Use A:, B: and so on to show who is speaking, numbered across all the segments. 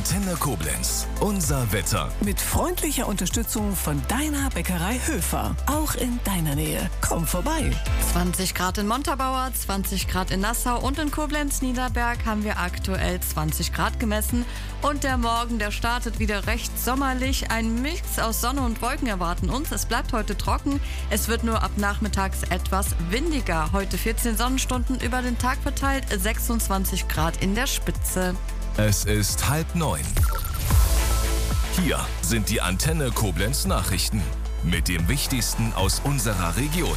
A: Antenne Koblenz. Unser Wetter.
B: Mit freundlicher Unterstützung von deiner Bäckerei Höfer. Auch in deiner Nähe. Komm vorbei.
C: 20 Grad in Montabaur, 20 Grad in Nassau und in Koblenz-Niederberg haben wir aktuell 20 Grad gemessen. Und der Morgen, der startet wieder recht sommerlich. Ein Mix aus Sonne und Wolken erwarten uns. Es bleibt heute trocken. Es wird nur ab nachmittags etwas windiger. Heute 14 Sonnenstunden über den Tag verteilt, 26 Grad in der Spitze.
A: Es ist 8:30. Hier sind die Antenne Koblenz Nachrichten mit dem Wichtigsten aus unserer Region.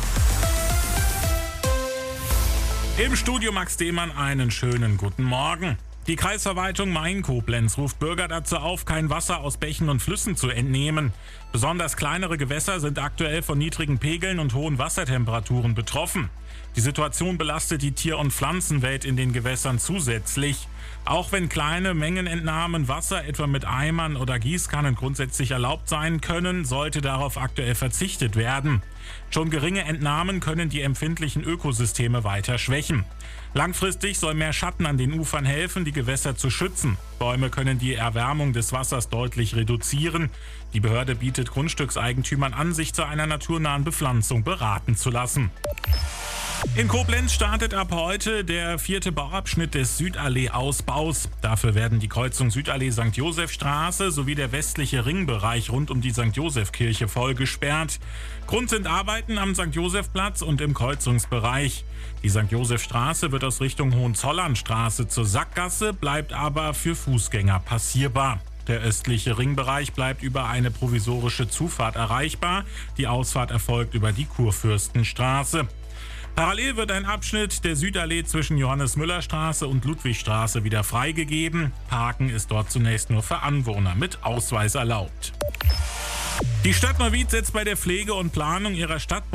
D: Im Studio Max Dehmann einen schönen guten Morgen. Die Kreisverwaltung Main-Koblenz ruft Bürger dazu auf, kein Wasser aus Bächen und Flüssen zu entnehmen. Besonders kleinere Gewässer sind aktuell von niedrigen Pegeln und hohen Wassertemperaturen betroffen. Die Situation belastet die Tier- und Pflanzenwelt in den Gewässern zusätzlich. Auch wenn kleine Mengenentnahmen Wasser etwa mit Eimern oder Gießkannen grundsätzlich erlaubt sein können, sollte darauf aktuell verzichtet werden. Schon geringe Entnahmen können die empfindlichen Ökosysteme weiter schwächen. Langfristig soll mehr Schatten an den Ufern helfen, die Gewässer zu schützen. Bäume können die Erwärmung des Wassers deutlich reduzieren. Die Behörde bietet Grundstückseigentümern an, sich zu einer naturnahen Bepflanzung beraten zu lassen. In Koblenz startet ab heute der 4. Bauabschnitt des Südallee-Ausbaus. Dafür werden die Kreuzung Südallee-St. Josef-Straße sowie der westliche Ringbereich rund um die St. Josef-Kirche voll gesperrt. Grund sind Arbeiten am St. Josef-Platz und im Kreuzungsbereich. Die St. Josef-Straße wird aus Richtung Hohenzollernstraße zur Sackgasse, bleibt aber für Fußgänger passierbar. Der östliche Ringbereich bleibt über eine provisorische Zufahrt erreichbar. Die Ausfahrt erfolgt über die Kurfürstenstraße. Parallel wird ein Abschnitt der Südallee zwischen Johannes-Müller-Straße und Ludwigstraße wieder freigegeben. Parken ist dort zunächst nur für Anwohner mit Ausweis erlaubt. Die Stadt Neuwied setzt bei der Pflege und Planung ihrer Stadt